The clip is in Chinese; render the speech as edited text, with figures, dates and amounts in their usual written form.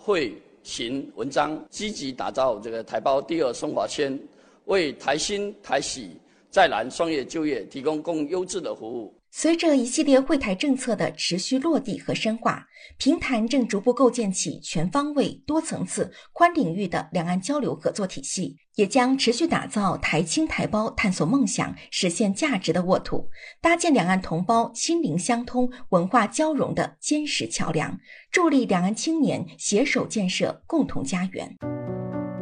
会行文章，积极打造这个台胞第二生活圈，为台新、台喜、在南双业就业提供更优质的服务。 随着一系列惠台政策的持续落地和深化，平潭正逐步构建起全方位、多层次、宽领域的两岸交流合作体系，也将持续打造台青台胞探索梦想、实现价值的沃土，搭建两岸同胞心灵相通、文化交融的坚实桥梁，助力两岸青年携手建设共同家园。